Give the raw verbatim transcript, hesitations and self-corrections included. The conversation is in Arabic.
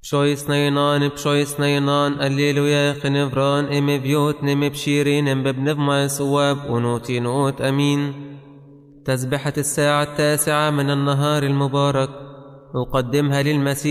بشويس نينان بشويس نينان الليلويا خنفران ام بيوت نم بشيرين ام ببنظم سواب ونوتي نوت امين. تسبحة الساعة التاسعة من النهار المبارك أقدمها للمسيح